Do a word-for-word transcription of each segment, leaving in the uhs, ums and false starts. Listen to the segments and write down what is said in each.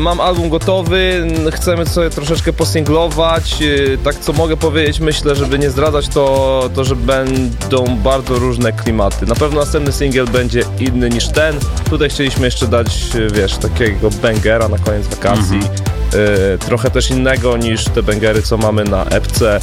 mam album gotowy, chcemy sobie troszeczkę posinglować. Tak co mogę powiedzieć, myślę, żeby nie zdradzać, to, to że będą bardzo różne klimaty. Na pewno następny singiel będzie inny niż ten. Tutaj chcieliśmy jeszcze dać, wiesz, takiego bangera na koniec wakacji. Mm-hmm. Trochę też innego niż te bangery, co mamy na epce.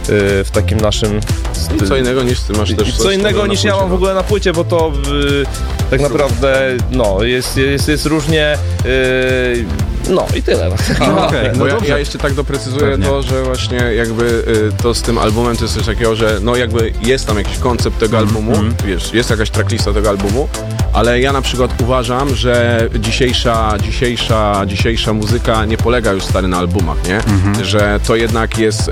W takim naszym... I co innego niż ty masz też. Co innego niż ja mam w ogóle na płycie, bo to yy, tak naprawdę no, jest, jest, jest różnie. Yy, no i tyle. A, okay. No ja, ja jeszcze tak doprecyzuję Pewnie. to, że właśnie jakby y, to z tym albumem to jest coś takiego, że no jakby jest tam jakiś koncept tego albumu, mm. wiesz, jest jakaś tracklista tego albumu, ale ja na przykład uważam, że dzisiejsza, dzisiejsza, dzisiejsza muzyka nie polega już stary na albumach, nie? Mm-hmm. Że to jednak jest, y,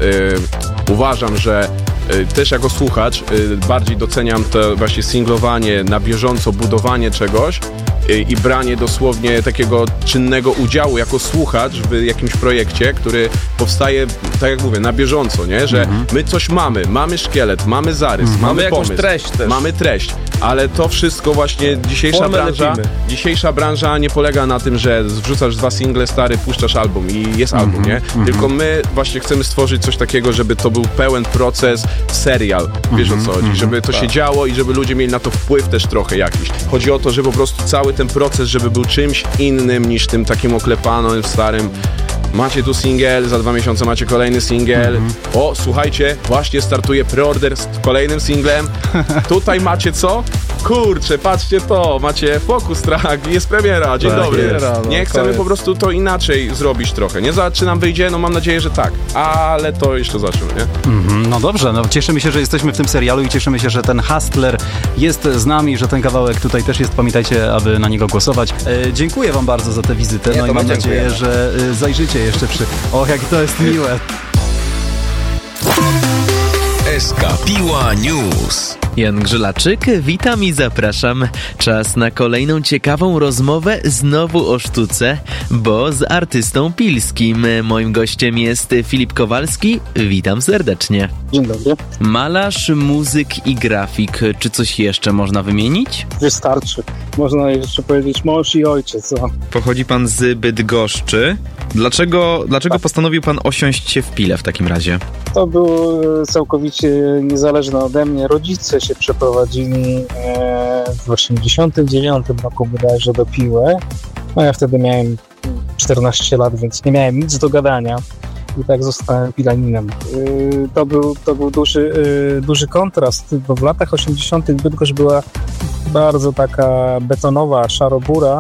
uważam, że y, też jako słuchacz y, bardziej doceniam to właśnie singlowanie, na bieżąco budowanie czegoś, i branie dosłownie takiego czynnego udziału jako słuchacz w jakimś projekcie, który powstaje, tak jak mówię, na bieżąco, nie? Że mm-hmm. my coś mamy, mamy szkielet, mamy zarys, mm-hmm. mamy jakąś pomysł, treść też. mamy treść, ale to wszystko właśnie dzisiejsza Formę branża, lepimy. dzisiejsza branża nie polega na tym, że wrzucasz dwa single, stary, puszczasz album i jest mm-hmm. album, nie? Mm-hmm. Tylko my właśnie chcemy stworzyć coś takiego, żeby to był pełen proces, serial, wiesz mm-hmm. o co chodzi, żeby to tak. się działo i żeby ludzie mieli na to wpływ też trochę jakiś. Chodzi o to, że po prostu cały ten proces, żeby był czymś innym niż tym takim oklepanym, starym. Macie tu singiel, za dwa miesiące macie kolejny singiel. Mm-hmm. O, słuchajcie, właśnie startuje preorder z kolejnym singlem. Tutaj macie co? Kurczę, patrzcie to, macie Focus Track, jest premiera, dzień tak, dobry. Jest, nie, chcemy po prostu to inaczej zrobić trochę. Nie za czy nam wyjdzie, no mam nadzieję, że tak. Ale to jeszcze zobaczymy, nie? Mm-hmm, no dobrze, no cieszymy się, że jesteśmy w tym serialu i cieszymy się, że ten Hustler jest z nami, że ten kawałek tutaj też jest. Pamiętajcie, aby na niego głosować. E, dziękuję wam bardzo za tę wizytę, no i mam nadzieję, że e, zajrzycie jeszcze przy... Och, jak to jest miłe. S K Piła News. Jan Grzylaczyk, witam i zapraszam. Czas na kolejną ciekawą rozmowę znowu o sztuce, bo z artystą pilskim. Moim gościem jest Filip Kowalski. Witam serdecznie. Dzień dobry. Malarz, muzyk i grafik. Czy coś jeszcze można wymienić? Wystarczy. Można jeszcze powiedzieć mąż i ojciec. No. Pochodzi pan z Bydgoszczy. Dlaczego, dlaczego tak. postanowił pan osiąść się w Pile w takim razie? To było całkowicie niezależne ode mnie. Rodzice się przeprowadzili w osiemdziesiątym dziewiątym roku bodajże do Piły. No ja wtedy miałem czternaście lat, więc nie miałem nic do gadania i tak zostałem pilaninem. To był, to był duży, duży kontrast, bo w latach osiemdziesiątych Bydgoszcz była bardzo taka betonowa, szarobura.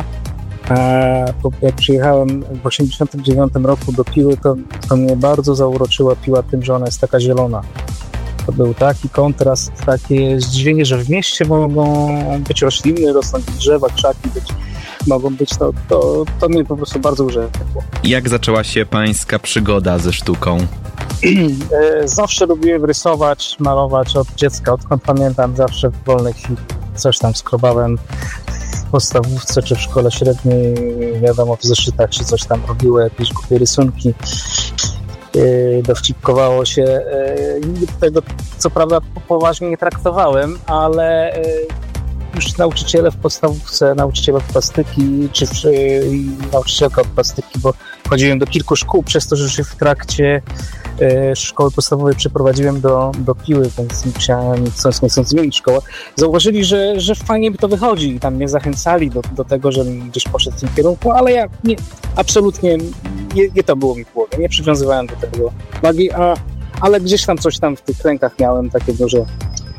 Jak przyjechałem w osiemdziesiątym dziewiątym roku do Piły, to, to mnie bardzo zauroczyła Piła tym, że ona jest taka zielona. To był taki kontrast, takie zdziwienie, że w mieście mogą być rośliny, rosnąć drzewa, krzaki, być, mogą być, to, to, to mnie po prostu bardzo urzekło. Jak zaczęła się pańska przygoda ze sztuką? Zawsze lubiłem rysować, malować od dziecka, odkąd pamiętam, zawsze w wolnej chwili coś tam skrobałem w podstawówce czy w szkole średniej, wiadomo, w zeszytach czy coś tam robiło, jakieś głupie rysunki. Dowcipkowało się. Tego co prawda poważnie nie traktowałem, ale już nauczyciele w podstawówce, nauczyciele od plastyki, czy nauczycielka od plastyki, bo chodziłem do kilku szkół, przez to, że się w trakcie szkoły podstawowej przeprowadziłem do, do Piły, więc musiałem chcąc nie chcąc zmienić szkołę. Zauważyli, że, że fajnie mi to wychodzi i tam mnie zachęcali do, do tego, żebym gdzieś poszedł w tym kierunku, ale ja nie, absolutnie nie, nie to było mi w głowie, nie przywiązywałem do tego wagi, a, ale gdzieś tam coś tam w tych rękach miałem takiego, że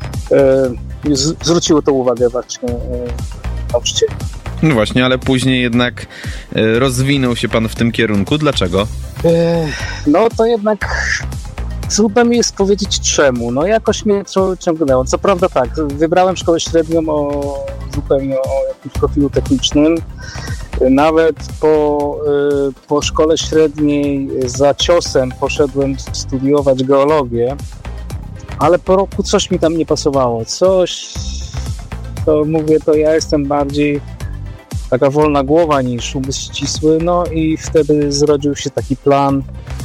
e, z, zwróciło to uwagę właśnie e, nauczycieli. No właśnie, ale później jednak e, rozwinął się pan w tym kierunku. Dlaczego? E, no to jednak trudno mi jest powiedzieć czemu. No jakoś mnie to ciągnęło. Co prawda tak, wybrałem szkołę średnią o zupełnie o jakimś profilu technicznym. Nawet po, po szkole średniej za ciosem poszedłem studiować geologię, ale po roku coś mi tam nie pasowało. Coś, to mówię, to ja jestem bardziej taka wolna głowa niż umysł ścisły, no i wtedy zrodził się taki plan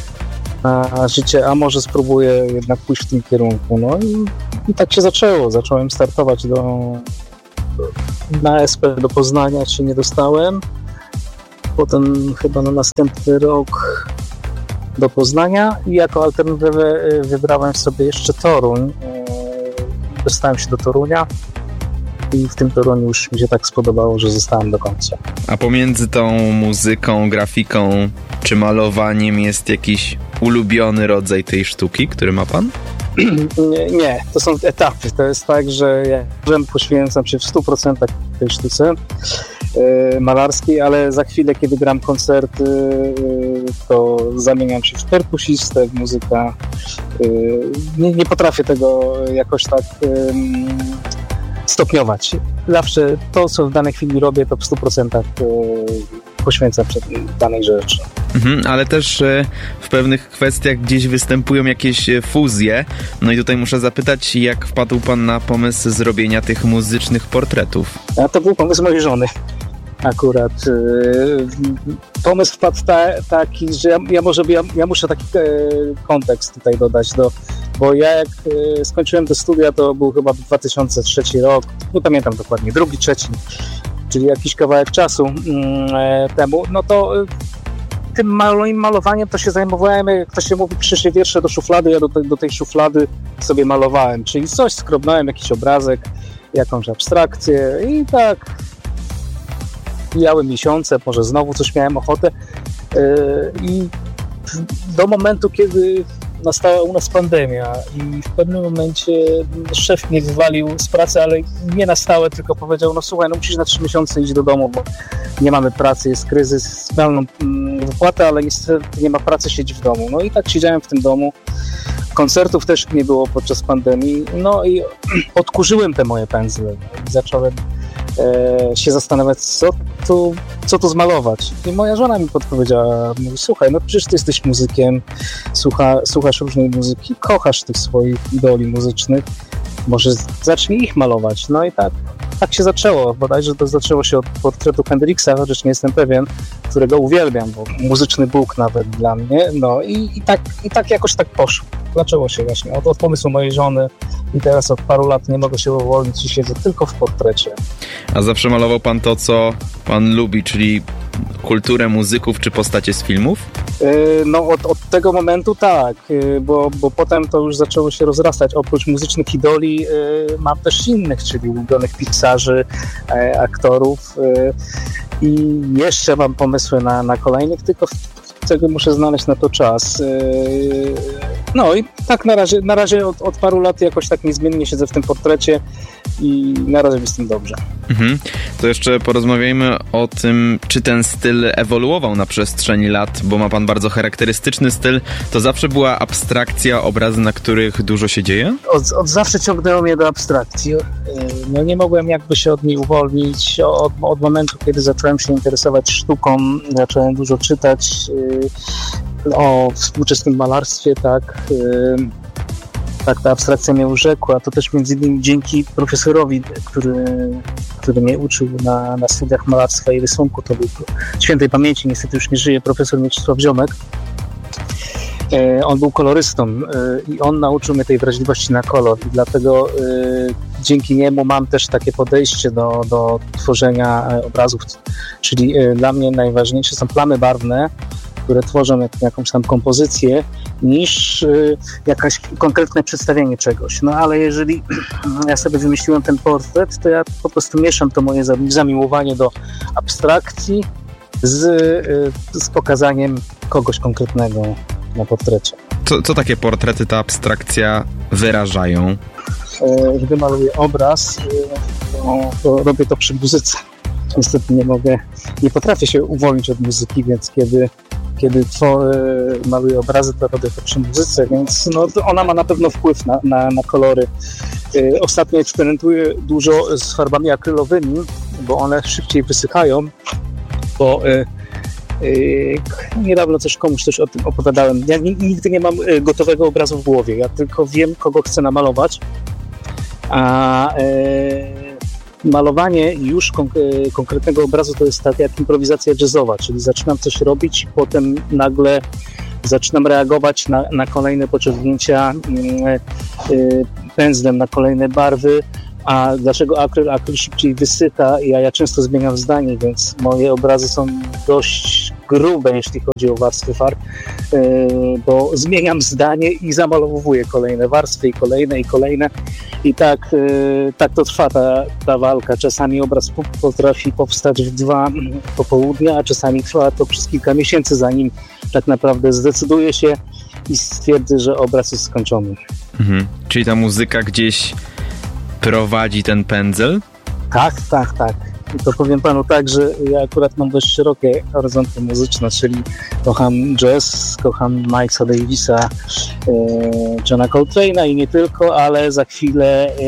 na życie, a może spróbuję jednak pójść w tym kierunku. No i, i tak się zaczęło. Zacząłem startować do, do, na S P do Poznania, się nie dostałem. potem chyba na następny rok do Poznania i jako alternatywę wybrałem sobie jeszcze Toruń. Dostałem się do Torunia i w tym Toruniu już mi się tak spodobało, że zostałem do końca. A pomiędzy tą muzyką, grafiką czy malowaniem jest jakiś ulubiony rodzaj tej sztuki, który ma pan? Nie, nie, to są etapy. To jest tak, że ja poświęcam się w stu procentach tej sztuce yy, malarskiej, ale za chwilę, kiedy gram koncerty, yy, to zamieniam się w perkusistę, w muzyka. Yy, nie, nie potrafię tego jakoś tak yy, stopniować. Zawsze to, co w danej chwili robię, to w stu procentach yy, poświęcam się danej rzeczy. Mhm, ale też e, w pewnych kwestiach gdzieś występują jakieś e, fuzje. No i tutaj muszę zapytać, jak wpadł pan na pomysł zrobienia tych muzycznych portretów? A to był pomysł mojej żony. Akurat yy, pomysł wpadł ta, taki, że ja, ja może ja, ja muszę taki e, kontekst tutaj dodać, do, bo ja jak e, skończyłem te studia, to był chyba dwa tysiące trzeci rok, nie pamiętam dokładnie, drugi, trzeci, czyli jakiś kawałek czasu e, temu, no to e, tym moim malowaniem to się zajmowałem, jak to się mówi, przyszły wiersze do szuflady, ja do, te, do tej szuflady sobie malowałem, czyli coś skrobnąłem, jakiś obrazek, jakąś abstrakcję i tak mijały miesiące, może znowu coś miałem ochotę yy, i do momentu, kiedy nastała u nas pandemia i w pewnym momencie szef mnie wywalił z pracy, ale nie na stałe, tylko powiedział, no słuchaj, no musisz na trzy miesiące iść do domu, bo nie mamy pracy, jest kryzys, pełną wypłatę, ale niestety nie ma pracy, siedzi w domu. No i tak siedziałem w tym domu. Koncertów też nie było podczas pandemii, no i odkurzyłem te moje pędzle i zacząłem e, się zastanawiać, co tu, co tu zmalować. I moja żona mi podpowiedziała, mówi, słuchaj, no przecież ty jesteś muzykiem, słucha, słuchasz różnej muzyki, kochasz tych swoich idoli muzycznych, może zacznij ich malować. No i tak, tak się zaczęło, bodajże to zaczęło się od portretu Hendrixa, chociaż nie jestem pewien, którego uwielbiam, bo muzyczny Bóg nawet dla mnie, no i, i, tak, i tak jakoś tak poszło. Zaczęło się właśnie od, od pomysłu mojej żony i teraz od paru lat nie mogę się uwolnić i siedzę tylko w portrecie. A zawsze malował pan to, co pan lubi, czyli kulturę muzyków czy postacie z filmów? Yy, no od, od tego momentu tak, yy, bo, bo potem to już zaczęło się rozrastać. Oprócz muzycznych idoli yy, mam też innych, czyli ulubionych piksarzy, yy, aktorów yy, i jeszcze mam pomysły na, na kolejnych, tylko tego muszę znaleźć na to czas. Yy, no i tak na razie, na razie od, od paru lat jakoś tak niezmiennie siedzę w tym portrecie i na razie jest z tym dobrze. Mhm. To jeszcze porozmawiajmy o tym, czy ten styl ewoluował na przestrzeni lat, bo ma pan bardzo charakterystyczny styl. To zawsze była abstrakcja, obrazy, na których dużo się dzieje? Od, od zawsze ciągnęło mnie do abstrakcji. No nie mogłem jakby się od niej uwolnić. Od, od momentu, kiedy zacząłem się interesować sztuką, zacząłem dużo czytać o współczesnym malarstwie, tak, tak ta abstrakcja mnie urzekła. To też między innymi dzięki profesorowi, który, który mnie uczył na, na studiach malarstwa i rysunku. To był świętej pamięci, niestety już nie żyje, profesor Mieczysław Ziomek. On był kolorystą i on nauczył mnie tej wrażliwości na kolor i dlatego dzięki niemu mam też takie podejście do, do tworzenia obrazów, czyli dla mnie najważniejsze są plamy barwne, które tworzą jak, jakąś tam kompozycję, niż y, jakaś konkretne przedstawienie czegoś. No ale jeżeli ja sobie wymyśliłem ten portret, to ja po prostu mieszam to moje zamiłowanie do abstrakcji z, y, z pokazaniem kogoś konkretnego na portrecie. Co, co takie portrety, ta abstrakcja wyrażają? Y, gdy maluję obraz, y, to, to robię to przy muzyce. Niestety nie mogę, nie potrafię się uwolnić od muzyki, więc kiedy kiedy tworzę, maluję obrazy, to robię to przy muzyce, więc no, to ona ma na pewno wpływ na, na, na kolory. Yy, ostatnio eksperymentuję dużo z farbami akrylowymi, bo one szybciej wysychają, bo yy, yy, niedawno też komuś coś o tym opowiadałem. Ja nigdy nie mam gotowego obrazu w głowie, ja tylko wiem, kogo chcę namalować, a yy, malowanie już konk- konkretnego obrazu to jest tak jak improwizacja jazzowa, czyli zaczynam coś robić i potem nagle zaczynam reagować na, na kolejne pociągnięcia yy, yy, pędzlem, na kolejne barwy A dlaczego akryl? Akryl szybciej wysycha, ja, ja często zmieniam zdanie, więc moje obrazy są dość grube, jeśli chodzi o warstwy farb, yy, bo zmieniam zdanie i zamalowuję kolejne warstwy i kolejne i kolejne i tak, yy, tak to trwa ta, ta walka. Czasami obraz potrafi powstać w dwa popołudnia, a czasami trwa to przez kilka miesięcy, zanim tak naprawdę zdecyduje się i stwierdzi, że obraz jest skończony. Mhm. Czyli ta muzyka gdzieś prowadzi ten pędzel? Tak, tak, tak. I to powiem panu tak, że ja akurat mam dość szerokie horyzonty muzyczne, czyli kocham jazz, kocham Milesa Davisa, e, Johna Coltrane'a i nie tylko, ale za chwilę e,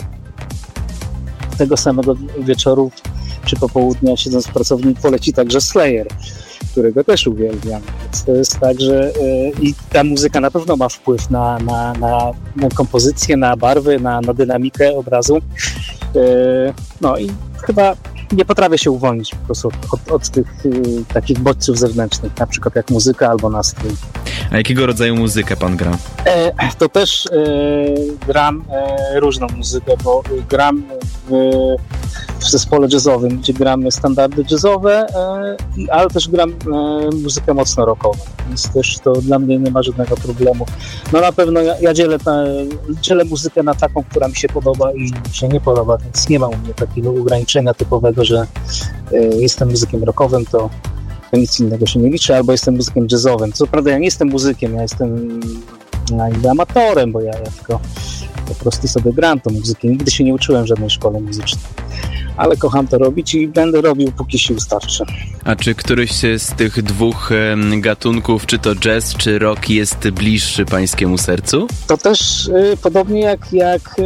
tego samego wieczoru czy popołudnia, siedząc w pracowni, poleci także Slayer, którego też uwielbiam. Więc to jest tak, że e, i ta muzyka na pewno ma wpływ na, na, na, na kompozycję, na barwy, na, na dynamikę obrazu. E, no i chyba nie potrafię się uwolnić po prostu od, od tych y, takich bodźców zewnętrznych, na przykład jak muzyka albo nastrój. A jakiego rodzaju muzykę pan gra? E, to też e, gram e, różną muzykę, bo gram w, w zespole jazzowym, gdzie gramy standardy jazzowe, e, ale też gram e, muzykę mocno rockową, więc też to dla mnie nie ma żadnego problemu. No na pewno ja, ja dzielę, ta, dzielę muzykę na taką, która mi się podoba i mi się nie podoba, więc nie ma u mnie takiego ograniczenia typowego, że e, jestem muzykiem rockowym, to to nic innego się nie liczy, albo jestem muzykiem jazzowym. Co prawda ja nie jestem muzykiem, ja jestem no, jakby amatorem, bo ja, ja tylko po prostu sobie gram tą muzykę. Nigdy się nie uczyłem w żadnej szkole muzycznej. Ale kocham to robić i będę robił, póki sił starczy. A czy któryś z tych dwóch gatunków, czy to jazz, czy rock, jest bliższy pańskiemu sercu? To też y, podobnie jak, jak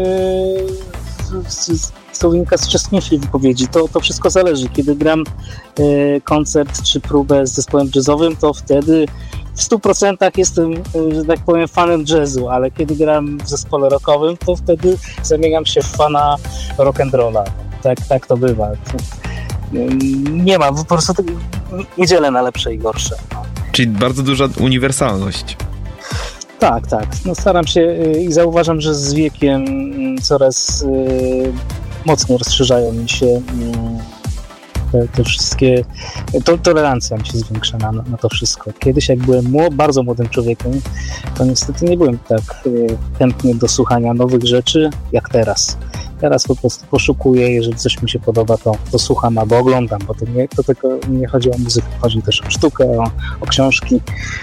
y, co wynika z wcześniejszej wypowiedzi, to, to wszystko zależy. Kiedy gram y, koncert czy próbę z zespołem jazzowym, to wtedy w stu procentach jestem, że tak powiem, fanem jazzu, ale kiedy gram w zespole rockowym, to wtedy zamieniam się w fana rock'n'rolla. Tak, tak to bywa. Nie ma, po prostu nie dzielę na lepsze i gorsze. Czyli bardzo duża uniwersalność. Tak, tak. No staram się i zauważam, że z wiekiem coraz mocniej rozszerzają mi się te, te wszystkie... To, tolerancja mi się zwiększa na, na to wszystko. Kiedyś jak byłem młod, bardzo młodym człowiekiem, to niestety nie byłem tak chętny do słuchania nowych rzeczy jak teraz. Teraz po prostu poszukuję, jeżeli coś mi się podoba, to, to słucham albo oglądam, bo to, nie, to tylko nie chodzi o muzykę, chodzi też o sztukę, o, o książki.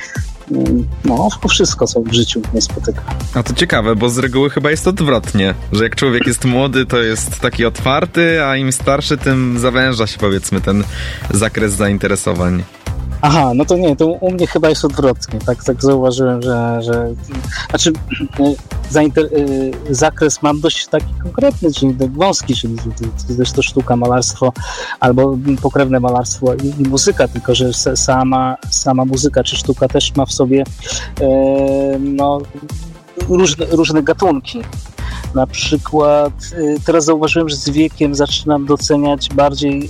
No, o wszystko, co w życiu mnie spotyka. A to ciekawe, bo z reguły chyba jest odwrotnie, że jak człowiek jest młody, to jest taki otwarty, a im starszy, tym zawęża się, powiedzmy, ten zakres zainteresowań. Aha, no to nie, to u mnie chyba jest odwrotnie. Tak, tak zauważyłem, że, że znaczy zainter... zakres mam dość taki konkretny, czyli wąski, czyli to jest to sztuka, malarstwo albo pokrewne malarstwo i, i muzyka, tylko że sama, sama muzyka czy sztuka też ma w sobie e, no, różne, różne gatunki. Na przykład teraz zauważyłem, że z wiekiem zaczynam doceniać bardziej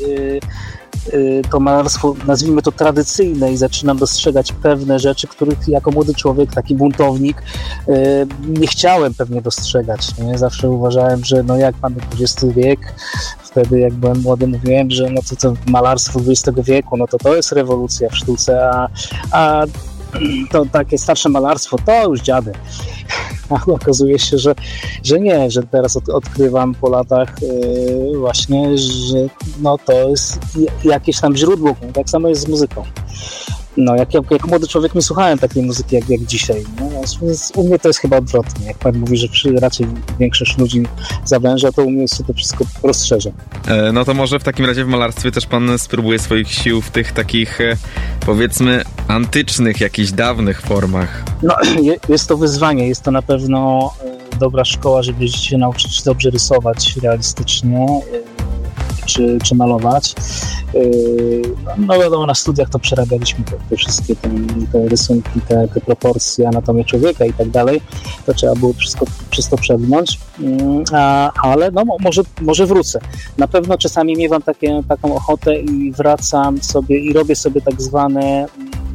to malarstwo, nazwijmy to tradycyjne, i zaczynam dostrzegać pewne rzeczy, których jako młody człowiek, taki buntownik, nie chciałem pewnie dostrzegać. Nie? Zawsze uważałem, że no jak mamy dwudziesty wiek, wtedy jak byłem młody mówiłem, że no to, to malarstwo dwudziestego wieku, no to to jest rewolucja w sztuce, a, a to takie starsze malarstwo to już dziady. A okazuje się, że, że nie, że teraz od, odkrywam po latach yy, właśnie, że no to jest jakieś tam źródło, tak samo jest z muzyką. No, jak, jak, jak młody człowiek nie słuchałem takiej muzyki jak, jak dzisiaj. No, więc u mnie to jest chyba odwrotnie. Jak pan mówi, że przy, raczej większość ludzi zawęża, to u mnie się to wszystko rozszerza. E, no to może w takim razie w malarstwie też pan spróbuje swoich sił w tych takich, e, powiedzmy, antycznych, jakichś dawnych formach. No, je, jest to wyzwanie. Jest to na pewno e, dobra szkoła, żeby się nauczyć dobrze rysować realistycznie, e, Czy, czy malować. No wiadomo, na studiach to przerabialiśmy te, te wszystkie te, te rysunki, te, te proporcje, anatomię człowieka i tak dalej. To trzeba było wszystko przez to przebrnąć. A, ale no może, może wrócę. Na pewno czasami miewam takie, taką ochotę i wracam sobie i robię sobie tak zwane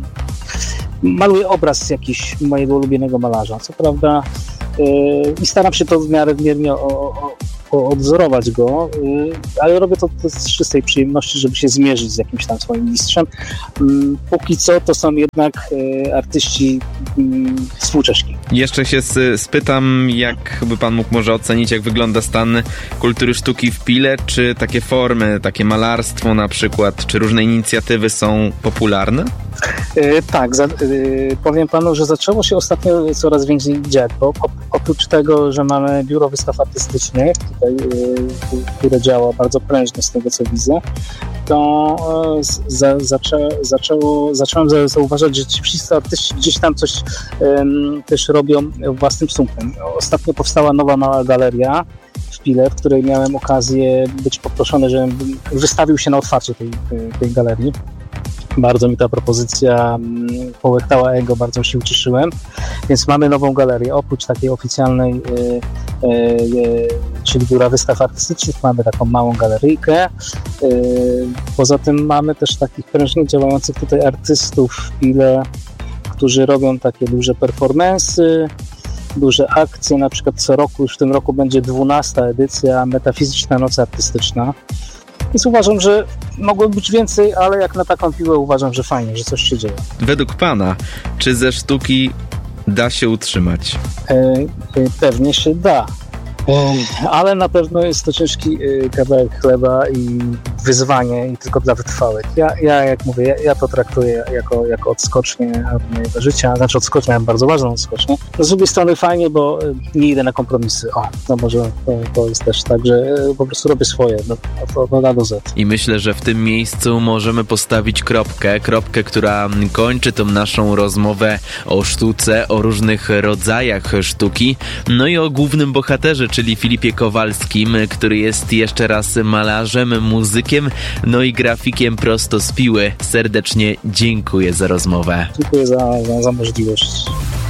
maluję obraz jakiś mojego ulubionego malarza. Co prawda i staram się to w miarę miernie o, o, odwzorować go, ale robię to z czystej przyjemności, żeby się zmierzyć z jakimś tam swoim mistrzem. Póki co to są jednak artyści współcześni. Jeszcze się spytam, jak by pan mógł może ocenić, jak wygląda stan kultury sztuki w Pile, czy takie formy, takie malarstwo na przykład, czy różne inicjatywy są popularne? Yy, tak, za, yy, powiem panu, że zaczęło się ostatnio coraz więcej dziać, bo oprócz tego, że mamy biuro wystaw artystycznych, tutaj, yy, które działa bardzo prężnie z tego co widzę, to yy, za, zaczę, zaczęło, zacząłem zauważać, że ci wszyscy artyści gdzieś tam coś yy, też robią własnym sumpem. Ostatnio powstała nowa mała galeria w Pile, w której miałem okazję być poproszony, żebym wystawił się na otwarcie tej, tej, tej galerii. Bardzo mi ta propozycja połechtała ego, bardzo się ucieszyłem, więc mamy nową galerię. Oprócz takiej oficjalnej, yy, yy, czyli biura wystaw artystycznych, mamy taką małą galeryjkę. Yy, poza tym mamy też takich prężnie działających tutaj artystów w Pile, którzy robią takie duże performance'y, duże akcje, na przykład co roku, już w tym roku będzie dwunasta edycja Metafizyczna Noc Artystyczna. Więc uważam, że mogło być więcej, ale jak na taką piłę uważam, że fajnie, że coś się dzieje. Według pana, czy ze sztuki da się utrzymać? E, e, pewnie się da. Ale na pewno jest to ciężki kawałek chleba i wyzwanie i tylko dla wytrwałych. Ja, ja jak mówię, ja, ja to traktuję jako, jako odskocznię mojego życia, znaczy odskocznię, mam bardzo ważną odskocznię. Z drugiej strony fajnie, bo nie idę na kompromisy. O, no może to, to jest też tak, że po prostu robię swoje, no, od A do Z. I myślę, że w tym miejscu możemy postawić kropkę, kropkę, która kończy tą naszą rozmowę o sztuce, o różnych rodzajach sztuki, no i o głównym bohaterze, czyli Filipie Kowalskim, który jest jeszcze raz malarzem, muzykiem, no i grafikiem prosto z Piły. Serdecznie dziękuję za rozmowę. Dziękuję za, za, za możliwość.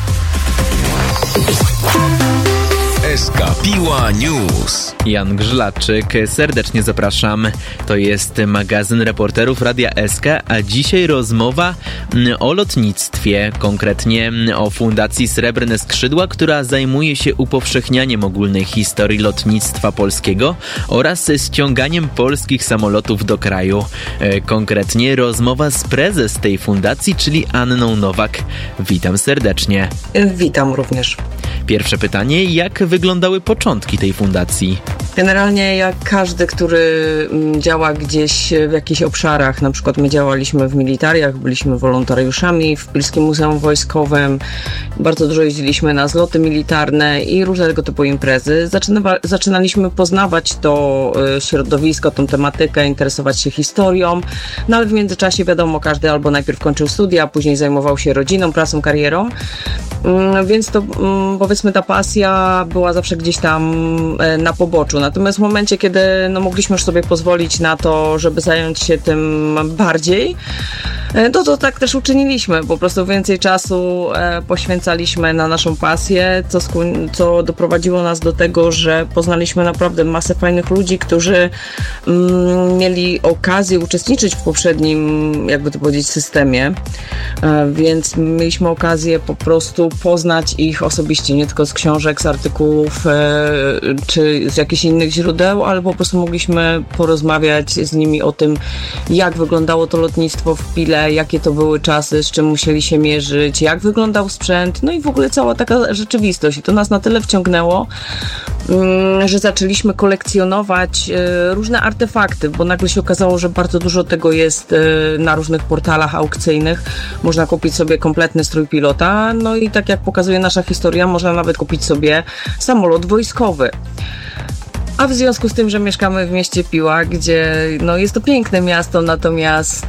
S K Piła News. Jan Grzlaczyk, serdecznie zapraszam. To jest magazyn reporterów Radia S K, a dzisiaj rozmowa o lotnictwie, konkretnie o Fundacji Srebrne Skrzydła, która zajmuje się upowszechnianiem ogólnej historii lotnictwa polskiego oraz ściąganiem polskich samolotów do kraju. Konkretnie rozmowa z prezes tej fundacji, czyli Anną Nowak. Witam serdecznie. Witam również. Pierwsze pytanie, jak wyglądały początki tej fundacji? Generalnie jak każdy, który działa gdzieś w jakichś obszarach, na przykład my działaliśmy w militariach, byliśmy wolontariuszami w Pilskim Muzeum Wojskowym, bardzo dużo jeździliśmy na zloty militarne i różnego typu imprezy. Zaczyna, zaczynaliśmy poznawać to środowisko, tą tematykę, interesować się historią, no ale w międzyczasie wiadomo, każdy albo najpierw kończył studia, a później zajmował się rodziną, pracą, karierą, więc to powiedzmy ta pasja była zawsze gdzieś tam na poboczu. Natomiast w momencie, kiedy no, mogliśmy już sobie pozwolić na to, żeby zająć się tym bardziej, no to tak też uczyniliśmy. Po prostu więcej czasu e, poświęcaliśmy na naszą pasję, co, skł- co doprowadziło nas do tego, że poznaliśmy naprawdę masę fajnych ludzi, którzy mm, mieli okazję uczestniczyć w poprzednim, jakby to powiedzieć, systemie. E, więc mieliśmy okazję po prostu poznać ich osobiście, nie tylko z książek, z artykułów e, czy z jakichś innych źródeł, ale po prostu mogliśmy porozmawiać z nimi o tym, jak wyglądało to lotnictwo w Pile, jakie to były czasy, z czym musieli się mierzyć, jak wyglądał sprzęt, no i w ogóle cała taka rzeczywistość. I to nas na tyle wciągnęło, że zaczęliśmy kolekcjonować różne artefakty, bo nagle się okazało, że bardzo dużo tego jest na różnych portalach aukcyjnych. Można kupić sobie kompletny strój pilota, no i tak jak pokazuje nasza historia, można nawet kupić sobie samolot wojskowy. A w związku z tym, że mieszkamy w mieście Piła, gdzie no, jest to piękne miasto, natomiast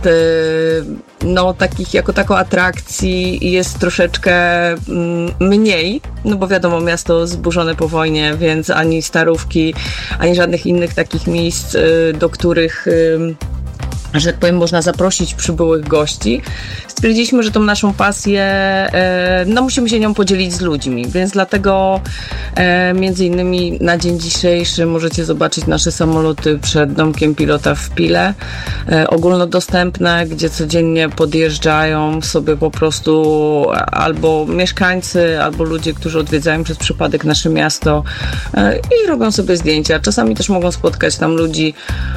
no, takich jako taką atrakcji jest troszeczkę mm, mniej, no bo wiadomo, miasto zburzone po wojnie, więc ani Starówki, ani żadnych innych takich miejsc, do których że tak powiem, można zaprosić przybyłych gości, stwierdziliśmy, że tą naszą pasję, e, no musimy się nią podzielić z ludźmi, więc dlatego e, między innymi na dzień dzisiejszy możecie zobaczyć nasze samoloty przed domkiem pilota w Pile, e, ogólnodostępne, gdzie codziennie podjeżdżają sobie po prostu albo mieszkańcy, albo ludzie, którzy odwiedzają przez przypadek nasze miasto e, i robią sobie zdjęcia. Czasami też mogą spotkać tam ludzi,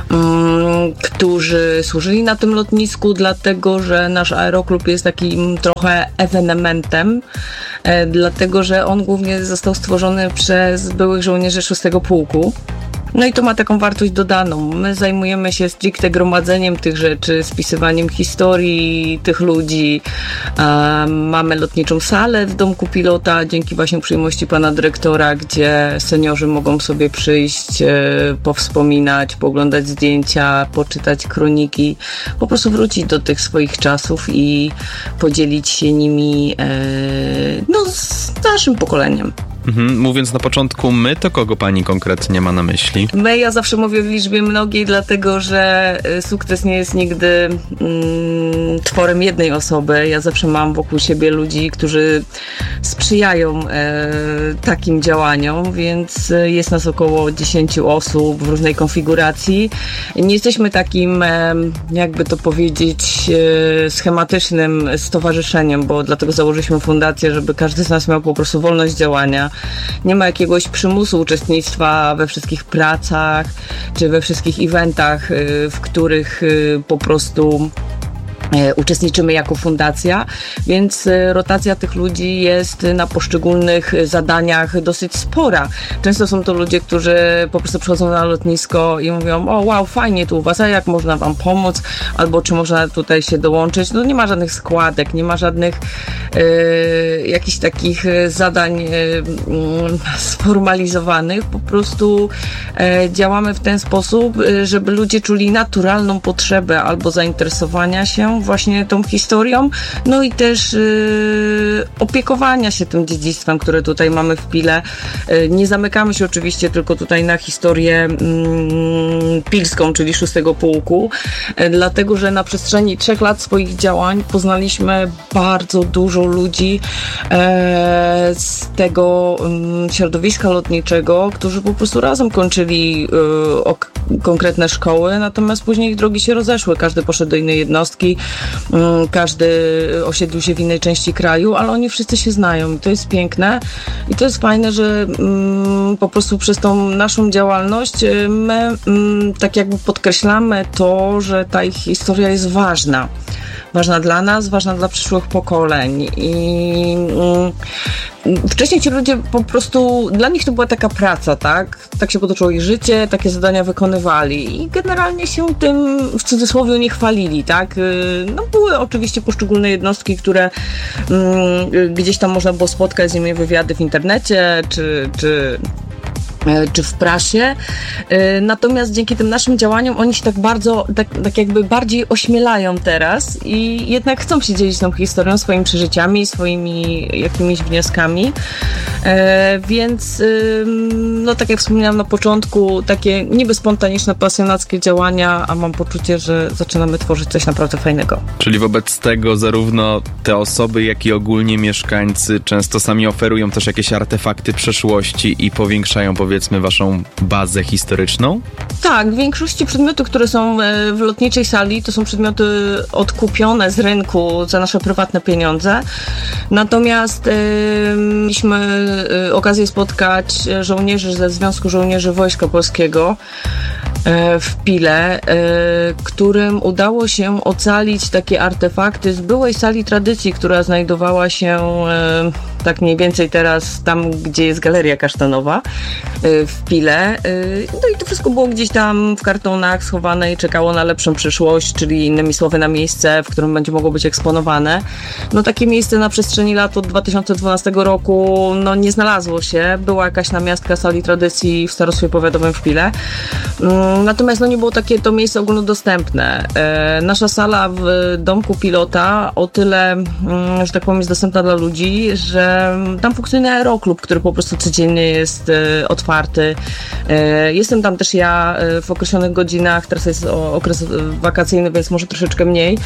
mm, którzy służyli na tym lotnisku, dlatego że nasz aeroklub jest takim trochę ewenementem, e, dlatego że on głównie został stworzony przez byłych żołnierzy szóstego Pułku. No i to ma taką wartość dodaną. My zajmujemy się stricte gromadzeniem tych rzeczy, spisywaniem historii tych ludzi. E, mamy lotniczą salę w domku pilota, dzięki właśnie uprzejmości pana dyrektora, gdzie seniorzy mogą sobie przyjść, e, powspominać, pooglądać zdjęcia, poczytać kroniki, po prostu wrócić do tych swoich czasów i podzielić się nimi e, no, z naszym pokoleniem. Mhm. Mówiąc na początku my, to kogo pani konkretnie ma na myśli? My, ja zawsze mówię w liczbie mnogiej, dlatego że sukces nie jest nigdy mm, tworem jednej osoby. Ja zawsze mam wokół siebie ludzi, którzy sprzyjają e, takim działaniom, więc jest nas około dziesięciu osób w różnej konfiguracji. Nie jesteśmy takim, e, jakby to powiedzieć, e, schematycznym stowarzyszeniem, bo dlatego założyliśmy fundację, żeby każdy z nas miał po prostu wolność działania. Nie ma jakiegoś przymusu uczestnictwa we wszystkich pracach, czy we wszystkich eventach, w których po prostu uczestniczymy jako fundacja, więc rotacja tych ludzi jest na poszczególnych zadaniach dosyć spora. Często są to ludzie, którzy po prostu przychodzą na lotnisko i mówią: o wow, fajnie tu u was, a jak można wam pomóc, albo czy można tutaj się dołączyć. No nie ma żadnych składek, nie ma żadnych e, jakichś takich zadań e, sformalizowanych. Po prostu e, działamy w ten sposób, żeby ludzie czuli naturalną potrzebę albo zainteresowania się właśnie tą historią, no i też yy, opiekowania się tym dziedzictwem, które tutaj mamy w Pile. Yy, nie zamykamy się oczywiście tylko tutaj na historię yy, pilską, czyli szóstego Pułku, yy, dlatego, że na przestrzeni trzech lat swoich działań poznaliśmy bardzo dużo ludzi yy, z tego yy, środowiska lotniczego, którzy po prostu razem kończyli yy, ok- konkretne szkoły, natomiast później ich drogi się rozeszły. Każdy poszedł do innej jednostki, każdy osiedlił się w innej części kraju, ale oni wszyscy się znają i to jest piękne i to jest fajne, że mm, po prostu przez tą naszą działalność my mm, tak jakby podkreślamy to, że ta ich historia jest ważna. Ważna dla nas, ważna dla przyszłych pokoleń i mm, wcześniej ci ludzie po prostu, dla nich to była taka praca, tak? Tak się potoczyło ich życie, takie zadania wykonywali i generalnie się tym w cudzysłowie nie chwalili, tak? No były oczywiście poszczególne jednostki, które mm, gdzieś tam można było spotkać z nimi wywiady w internecie, czy, czy czy w prasie, natomiast dzięki tym naszym działaniom oni się tak bardzo, tak, tak jakby bardziej ośmielają teraz i jednak chcą się dzielić tą historią, swoimi przeżyciami, swoimi jakimiś wnioskami, więc no tak jak wspomniałam na początku, takie niby spontaniczne, pasjonackie działania, a mam poczucie, że zaczynamy tworzyć coś naprawdę fajnego. Czyli wobec tego zarówno te osoby, jak i ogólnie mieszkańcy często sami oferują też jakieś artefakty przeszłości i powiększają, powiedzmy, powiedzmy waszą bazę historyczną? Tak, w większości przedmiotów, które są w lotniczej sali, to są przedmioty odkupione z rynku za nasze prywatne pieniądze. Natomiast e, mieliśmy e, okazję spotkać żołnierzy ze Związku Żołnierzy Wojska Polskiego e, w Pile, e, którym udało się ocalić takie artefakty z byłej sali tradycji, która znajdowała się e, tak mniej więcej teraz tam, gdzie jest Galeria Kasztanowa w Pile. No i to wszystko było gdzieś tam w kartonach schowane i czekało na lepszą przyszłość, czyli innymi słowy na miejsce, w którym będzie mogło być eksponowane. No takie miejsce na przestrzeni lat od dwa tysiące dwunastego roku no nie znalazło się. Była jakaś namiastka sali tradycji w Starostwie Powiatowym w Pile. Natomiast no nie było takie to miejsce ogólnodostępne. Nasza sala w domku pilota o tyle, że tak powiem, jest dostępna dla ludzi, że tam funkcjonuje aeroklub, który po prostu codziennie jest otwarty. Jestem tam też ja w określonych godzinach, teraz jest okres wakacyjny, więc może troszeczkę mniej,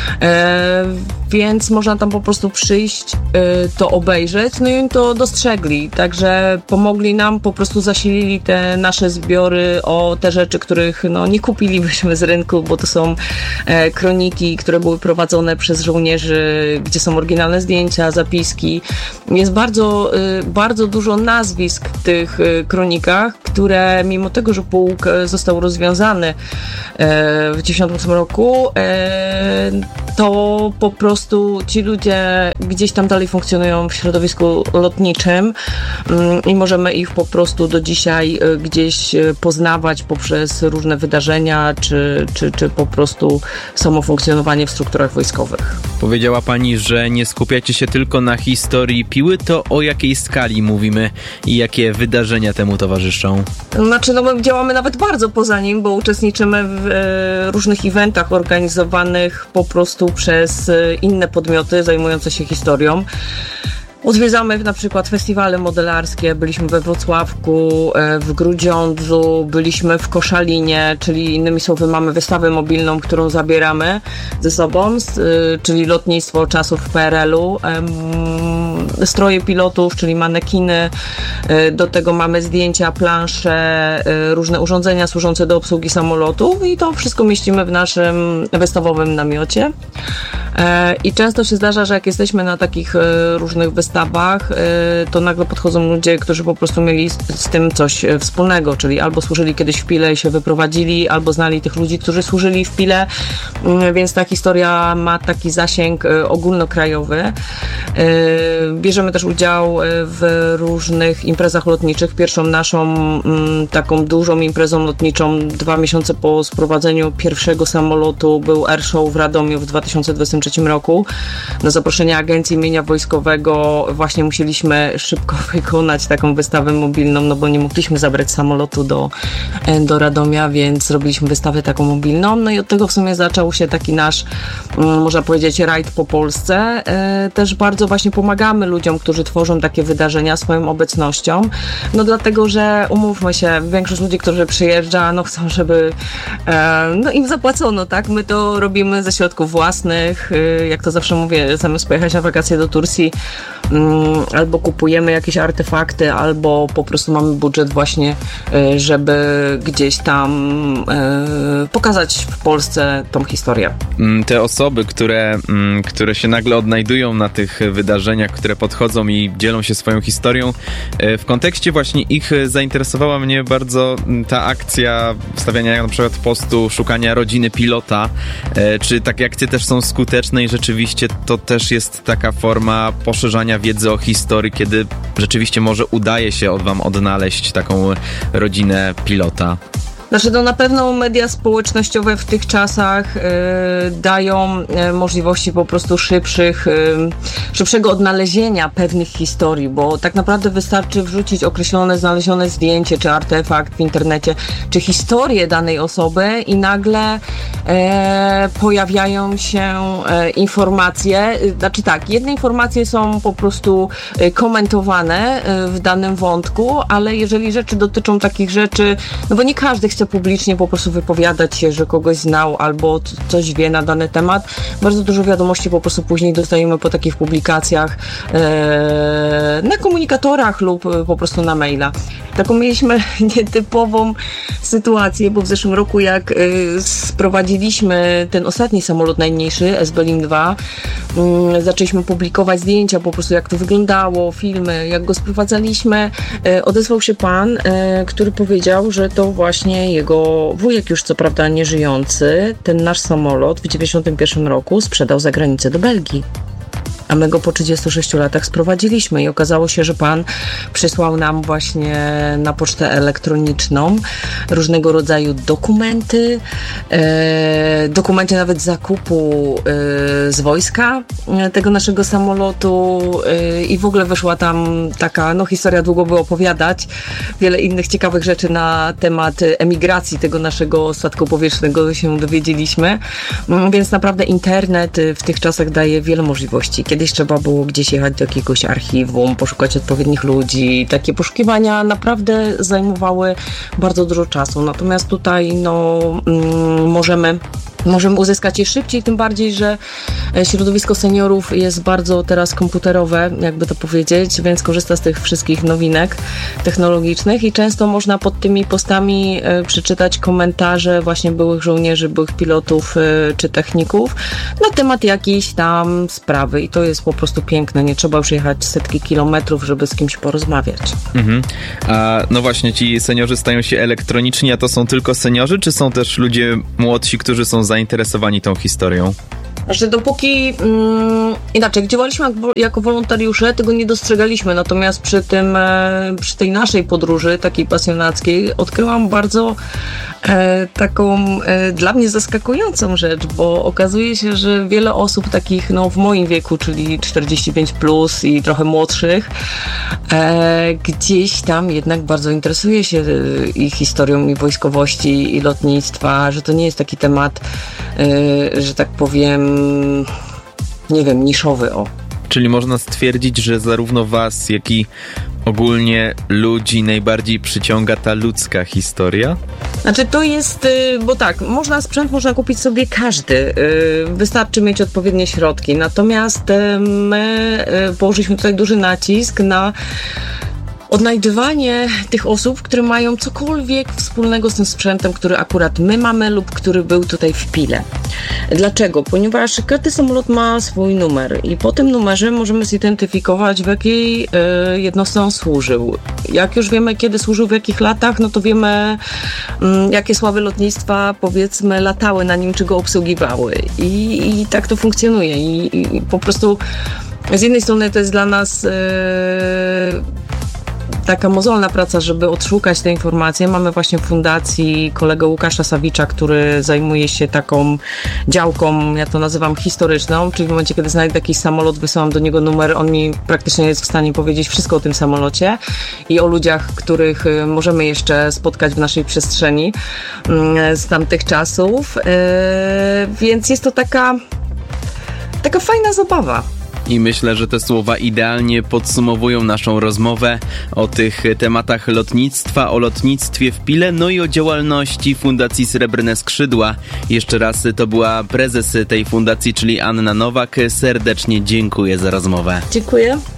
więc można tam po prostu przyjść, to obejrzeć, no i oni to dostrzegli, także pomogli nam, po prostu zasilili te nasze zbiory o te rzeczy, których no, nie kupilibyśmy z rynku, bo to są e, kroniki, które były prowadzone przez żołnierzy, gdzie są oryginalne zdjęcia, zapiski. Jest bardzo, e, bardzo dużo nazwisk w tych e, kronikach, które mimo tego, że pułk został rozwiązany e, w dziewięćdziesiątym ósmym roku, e, to po prostu ci ludzie gdzieś tam dalej funkcjonują w środowisku lotniczym mm, i możemy ich po prostu do dzisiaj e, gdzieś poznawać poprzez różne wydarzenia, czy, czy, czy po prostu samo funkcjonowanie w strukturach wojskowych. Powiedziała pani, że nie skupiacie się tylko na historii Piły, to o jakiej skali mówimy i jakie wydarzenia temu towarzyszą? Znaczy, no my działamy nawet bardzo poza nim, bo uczestniczymy w e, różnych eventach organizowanych po prostu przez e, inne podmioty zajmujące się historią. Odwiedzamy na przykład festiwale modelarskie, byliśmy we Wrocławku, w Grudziądzu, byliśmy w Koszalinie, czyli innymi słowy mamy wystawę mobilną, którą zabieramy ze sobą, czyli lotnictwo czasów P R L-u, stroje pilotów, czyli manekiny, do tego mamy zdjęcia, plansze, różne urządzenia służące do obsługi samolotów i to wszystko mieścimy w naszym wystawowym namiocie. I często się zdarza, że jak jesteśmy na takich różnych wystawach, to nagle podchodzą ludzie, którzy po prostu mieli z, z tym coś wspólnego, czyli albo służyli kiedyś w Pile i się wyprowadzili, albo znali tych ludzi, którzy służyli w Pile, więc ta historia ma taki zasięg ogólnokrajowy. Bierzemy też udział w różnych imprezach lotniczych. Pierwszą naszą taką dużą imprezą lotniczą dwa miesiące po sprowadzeniu pierwszego samolotu był Airshow w Radomiu w dwa tysiące dwudziestym trzecim roku. Na zaproszenie Agencji Mienia Wojskowego właśnie musieliśmy szybko wykonać taką wystawę mobilną, no bo nie mogliśmy zabrać samolotu do, do Radomia, więc zrobiliśmy wystawę taką mobilną. No i od tego w sumie zaczął się taki nasz, można powiedzieć, rajd po Polsce. Też bardzo właśnie pomagamy ludziom, którzy tworzą takie wydarzenia swoją obecnością. No dlatego, że umówmy się, większość ludzi, którzy przyjeżdża, no chcą, żeby no im zapłacono, tak? My to robimy ze środków własnych. Jak to zawsze mówię, zamiast pojechać na wakacje do Turcji, albo kupujemy jakieś artefakty, albo po prostu mamy budżet właśnie, żeby gdzieś tam pokazać w Polsce tą historię. Te osoby, które, które się nagle odnajdują na tych wydarzeniach, które podchodzą i dzielą się swoją historią, w kontekście właśnie ich zainteresowała mnie bardzo ta akcja wstawiania na przykład postu szukania rodziny pilota. Czy takie akcje też są skuteczne i rzeczywiście to też jest taka forma poszerzania wiedzy o historii, kiedy rzeczywiście może udaje się wam odnaleźć taką rodzinę pilota? Znaczy, to na pewno media społecznościowe w tych czasach y, dają y, możliwości po prostu szybszych, y, szybszego odnalezienia pewnych historii, bo tak naprawdę wystarczy wrzucić określone, znalezione zdjęcie, czy artefakt w internecie, czy historię danej osoby i nagle y, pojawiają się y, informacje, y, znaczy tak, jedne informacje są po prostu y, komentowane y, w danym wątku, ale jeżeli rzeczy dotyczą takich rzeczy, no bo nie każdy chce publicznie po prostu wypowiadać się, że kogoś znał albo coś wie na dany temat. Bardzo dużo wiadomości po prostu później dostajemy po takich publikacjach e, na komunikatorach lub po prostu na maila. Taką mieliśmy nietypową sytuację, bo w zeszłym roku jak e, sprowadziliśmy ten ostatni samolot najmniejszy, S B Lin dwa, e, zaczęliśmy publikować zdjęcia, po prostu jak to wyglądało, filmy, jak go sprowadzaliśmy, e, odezwał się pan, e, który powiedział, że to właśnie jego wujek, już co prawda nieżyjący, ten nasz samolot w dziewięćdziesiątym pierwszym roku sprzedał za granicę do Belgii. A my go po trzydziestu sześciu latach sprowadziliśmy i okazało się, że pan przysłał nam właśnie na pocztę elektroniczną różnego rodzaju dokumenty, e, dokumenty nawet zakupu e, z wojska e, tego naszego samolotu e, i w ogóle wyszła tam taka, no historia długo by opowiadać, wiele innych ciekawych rzeczy na temat emigracji tego naszego statku powietrznego się dowiedzieliśmy, więc naprawdę internet w tych czasach daje wiele możliwości. Kiedyś trzeba było gdzieś jechać do jakiegoś archiwum, poszukać odpowiednich ludzi. Takie poszukiwania naprawdę zajmowały bardzo dużo czasu. Natomiast tutaj no, mm, możemy Możemy uzyskać je szybciej, tym bardziej, że środowisko seniorów jest bardzo teraz komputerowe, jakby to powiedzieć, więc korzysta z tych wszystkich nowinek technologicznych i często można pod tymi postami przeczytać komentarze właśnie byłych żołnierzy, byłych pilotów czy techników na temat jakiejś tam sprawy i to jest po prostu piękne. Nie trzeba już jechać setki kilometrów, żeby z kimś porozmawiać. Mhm. A no właśnie, ci seniorzy stają się elektroniczni, a to są tylko seniorzy, czy są też ludzie młodsi, którzy są zainteresowani tą historią? Znaczy dopóki mm, inaczej, jak działaliśmy jako wolontariusze, tego nie dostrzegaliśmy, natomiast przy tym, e, przy tej naszej podróży, takiej pasjonackiej, odkryłam bardzo e, taką e, dla mnie zaskakującą rzecz, bo okazuje się, że wiele osób takich no, w moim wieku, czyli czterdzieści pięć plus i trochę młodszych, e, gdzieś tam jednak bardzo interesuje się e, ich historią i wojskowości i lotnictwa, że to nie jest taki temat, e, że tak powiem, nie wiem, niszowy, o. Czyli można stwierdzić, że zarówno was, jak i ogólnie ludzi najbardziej przyciąga ta ludzka historia? Znaczy to jest, bo tak, można sprzęt można kupić sobie każdy, wystarczy mieć odpowiednie środki, natomiast my położyliśmy tutaj duży nacisk na odnajdywanie tych osób, które mają cokolwiek wspólnego z tym sprzętem, który akurat my mamy lub który był tutaj w Pile. Dlaczego? Ponieważ każdy samolot ma swój numer i po tym numerze możemy zidentyfikować, w jakiej y, jednostce on służył. Jak już wiemy, kiedy służył, w jakich latach, no to wiemy, y, jakie sławy lotnictwa, powiedzmy, latały na nim, czy go obsługiwały. I, i tak to funkcjonuje. I, i po prostu z jednej strony to jest dla nas y, taka mozolna praca, żeby odszukać te informacje. Mamy właśnie w fundacji kolegę Łukasza Sawicza, który zajmuje się taką działką, ja to nazywam historyczną, czyli w momencie, kiedy znajdę jakiś samolot, wysyłam do niego numer, on mi praktycznie jest w stanie powiedzieć wszystko o tym samolocie i o ludziach, których możemy jeszcze spotkać w naszej przestrzeni z tamtych czasów. Więc jest to taka, taka fajna zabawa. I myślę, że te słowa idealnie podsumowują naszą rozmowę o tych tematach lotnictwa, o lotnictwie w Pile, no i o działalności Fundacji Srebrne Skrzydła. Jeszcze raz to była prezes tej fundacji, czyli Anna Nowak. Serdecznie dziękuję za rozmowę. Dziękuję.